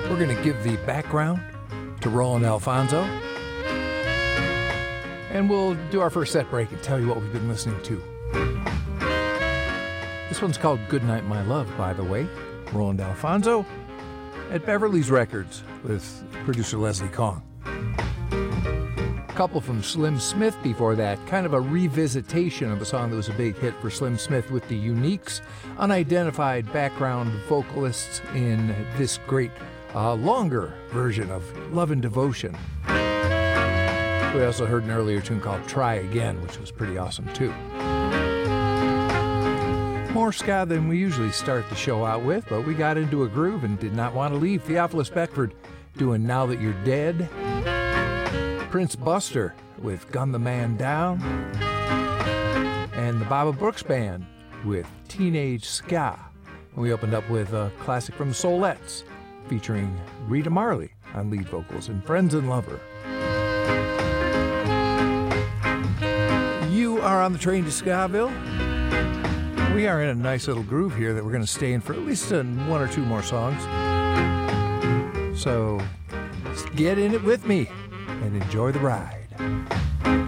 We're going to give the background to Roland Alfonso. And we'll do our first set break and tell you what we've been listening to. This one's called Goodnight My Love, by the way. Roland Alfonso at Beverly's Records with producer Leslie Kong. A couple from Slim Smith before that, kind of a revisitation of a song that was a big hit for Slim Smith with the Uniques, unidentified background vocalists in this great, longer version of Love and Devotion. We also heard an earlier tune called Try Again, which was pretty awesome too. More ska than we usually start the show out with, but we got into a groove and did not want to leave. Theophilus Beckford doing Now That You're Dead. Prince Buster with Gun the Man Down. And the Baba Brooks Band with Teenage Ska. And we opened up with a classic from the Soulettes featuring Rita Marley on lead vocals and Friends and Lover. You are on the train to Skaville. We are in a nice little groove here that we're going to stay in for at least one or two more songs. So get in it with me and enjoy the ride.